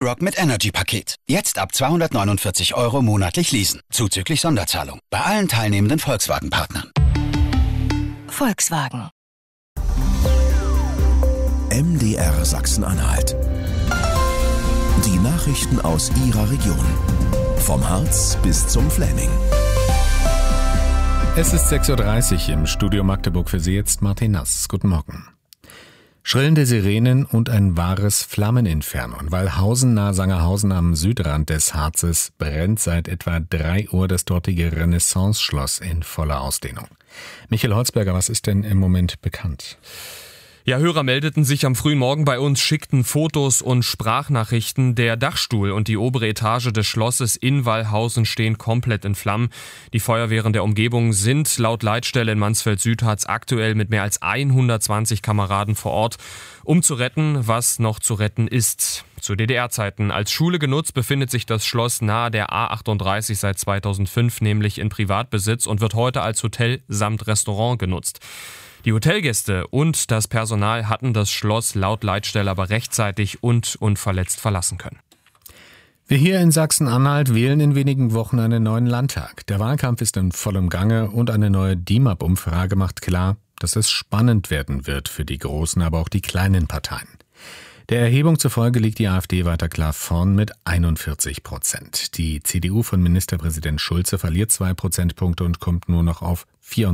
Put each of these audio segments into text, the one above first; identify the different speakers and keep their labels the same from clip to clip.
Speaker 1: Rock mit Energy-Paket. Jetzt ab 249 € monatlich leasen. Zuzüglich Sonderzahlung. Bei allen teilnehmenden Volkswagen-Partnern.
Speaker 2: Volkswagen.
Speaker 3: MDR Sachsen-Anhalt. Die Nachrichten aus Ihrer Region. Vom Harz bis zum Fläming.
Speaker 4: Es ist 6:30 Uhr im Studio Magdeburg. Für Sie jetzt Martin Nass. Guten Morgen. Schrillende Sirenen und ein wahres Flammeninferno. In Wallhausen nahe Sangerhausen am Südrand des Harzes brennt seit etwa 3 Uhr das dortige Renaissance-Schloss in voller Ausdehnung. Michael Holzberger, was ist denn im Moment bekannt?
Speaker 5: Ja, Hörer meldeten sich am frühen Morgen bei uns, schickten Fotos und Sprachnachrichten. Der Dachstuhl und die obere Etage des Schlosses in Wallhausen stehen komplett in Flammen. Die Feuerwehren der Umgebung sind laut Leitstelle in Mansfeld-Südharz aktuell mit mehr als 120 Kameraden vor Ort, um zu retten, was noch zu retten ist. Zu DDR-Zeiten als Schule genutzt befindet sich das Schloss nahe der A38 seit 2005 nämlich in Privatbesitz und wird heute als Hotel samt Restaurant genutzt. Die Hotelgäste und das Personal hatten das Schloss laut Leitstelle aber rechtzeitig und unverletzt verlassen können.
Speaker 4: Wir hier in Sachsen-Anhalt wählen in wenigen Wochen einen neuen Landtag. Der Wahlkampf ist in vollem Gange und eine neue DIMAP-Umfrage macht klar, dass es spannend werden wird für die großen, aber auch die kleinen Parteien. Der Erhebung zufolge liegt die AfD weiter klar vorn mit 41%. Die CDU von Ministerpräsident Schulze verliert 2 Prozentpunkte und kommt nur noch auf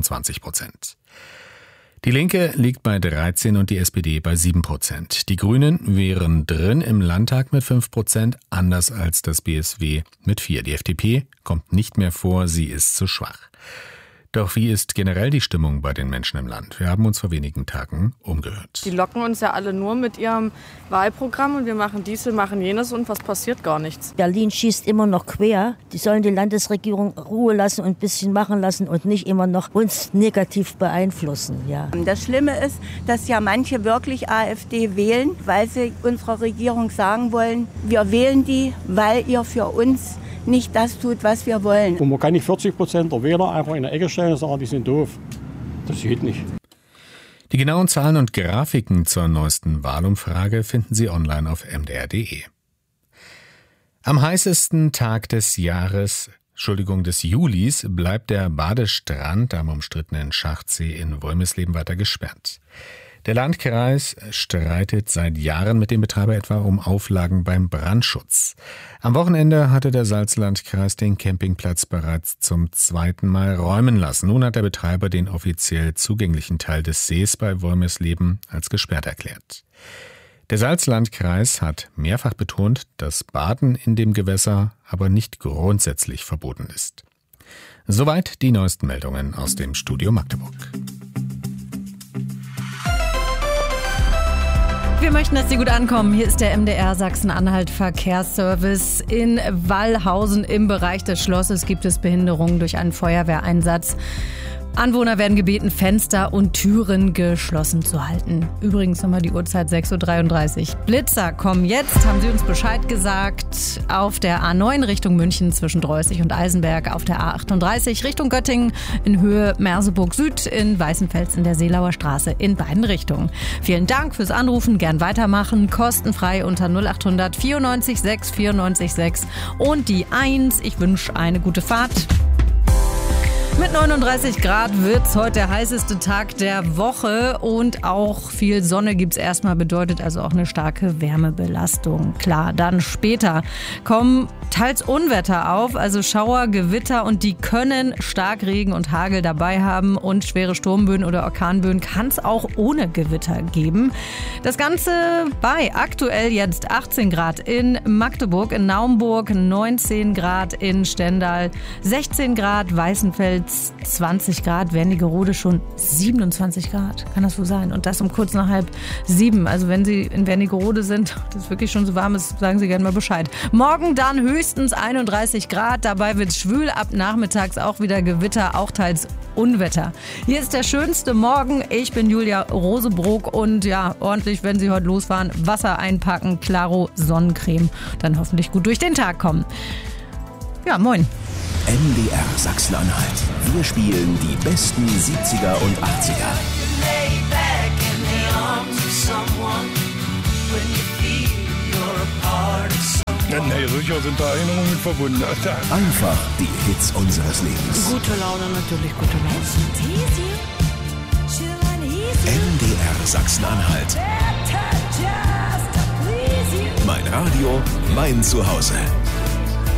Speaker 4: 24%. Die Linke liegt bei 13 und die SPD bei 7%. Die Grünen wären drin im Landtag mit 5%, anders als das BSW mit 4%. Die FDP kommt nicht mehr vor, sie ist zu schwach. Doch wie ist generell die Stimmung bei den Menschen im Land? Wir haben uns vor wenigen Tagen umgehört.
Speaker 6: Die locken uns ja alle nur mit ihrem Wahlprogramm und wir machen dies, wir machen jenes und was passiert gar nichts.
Speaker 7: Berlin schießt immer noch quer. Die sollen die Landesregierung Ruhe lassen und ein bisschen machen lassen und nicht immer noch uns negativ beeinflussen. Ja.
Speaker 8: Das Schlimme ist, dass ja manche wirklich AfD wählen, weil sie unserer Regierung sagen wollen, wir wählen die, weil ihr für uns nicht das tut, was wir wollen.
Speaker 9: Und man kann nicht 40% der Wähler einfach in der Ecke stellen und sagen, die sind doof. Das geht nicht.
Speaker 4: Die genauen Zahlen und Grafiken zur neuesten Wahlumfrage finden Sie online auf mdr.de. Am heißesten Tag des Julis bleibt der Badestrand am umstrittenen Schachtsee in Wolmirsleben weiter gesperrt. Der Landkreis streitet seit Jahren mit dem Betreiber etwa um Auflagen beim Brandschutz. Am Wochenende hatte der Salzlandkreis den Campingplatz bereits zum 2. Mal räumen lassen. Nun hat der Betreiber den offiziell zugänglichen Teil des Sees bei Wolmirsleben als gesperrt erklärt. Der Salzlandkreis hat mehrfach betont, dass Baden in dem Gewässer aber nicht grundsätzlich verboten ist. Soweit die neuesten Meldungen aus dem Studio Magdeburg.
Speaker 10: Wir möchten, dass Sie gut ankommen. Hier ist der MDR Sachsen-Anhalt Verkehrsservice. In Wallhausen im Bereich des Schlosses gibt es Behinderungen durch einen Feuerwehreinsatz. Anwohner werden gebeten, Fenster und Türen geschlossen zu halten. Übrigens nochmal die Uhrzeit 6:33 Uhr. Blitzer kommen jetzt, haben Sie uns Bescheid gesagt, auf der A9 Richtung München zwischen Dreußig und Eisenberg, auf der A38 Richtung Göttingen in Höhe Merseburg Süd, in Weißenfels in der Seelauer Straße in beiden Richtungen. Vielen Dank fürs Anrufen, gern weitermachen, kostenfrei unter 0800 94 6 94 6 und die 1. Ich wünsche eine gute Fahrt. Mit 39 Grad wird's heute der heißeste Tag der Woche und auch viel Sonne gibt's erstmal, bedeutet also auch eine starke Wärmebelastung. Klar, dann später kommen teils Unwetter auf, also Schauer, Gewitter und die können Starkregen und Hagel dabei haben und schwere Sturmböen oder Orkanböen kann es auch ohne Gewitter geben. Das Ganze bei aktuell jetzt 18 Grad in Magdeburg, in Naumburg, 19 Grad in Stendal, 16 Grad Weißenfels, 20 Grad, Wernigerode schon 27 Grad, kann das so sein? Und das um kurz nach 6:30. Also wenn Sie in Wernigerode sind, das wirklich schon so warm ist, sagen Sie gerne mal Bescheid. Morgen dann höchstens 31 Grad, dabei wird es schwül, ab nachmittags auch wieder Gewitter, auch teils Unwetter. Hier ist der schönste Morgen, ich bin Julia Rosebrook und ja, ordentlich, wenn Sie heute losfahren, Wasser einpacken, Claro Sonnencreme, dann hoffentlich gut durch den Tag kommen. Ja, moin.
Speaker 3: MDR Sachsen-Anhalt. Wir spielen die besten 70er und 80er.
Speaker 2: Nee, sicher sind da Erinnerungen verbunden.
Speaker 3: Einfach die Hits unseres Lebens.
Speaker 6: Gute Laune, natürlich gute Laune.
Speaker 3: MDR Sachsen-Anhalt. Mein Radio, mein Zuhause.